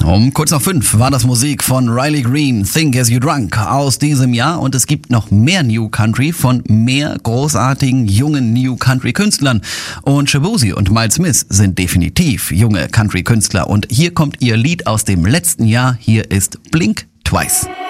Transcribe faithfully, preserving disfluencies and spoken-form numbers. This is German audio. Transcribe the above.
Um kurz nach fünf war das Musik von Riley Green, Think As You Drunk, aus diesem Jahr. Und es gibt noch mehr New Country von mehr großartigen jungen New Country Künstlern. Und Shaboozey und Miles Smith sind definitiv junge Country Künstler. Und hier kommt ihr Lied aus dem letzten Jahr. Hier ist Blink Twice.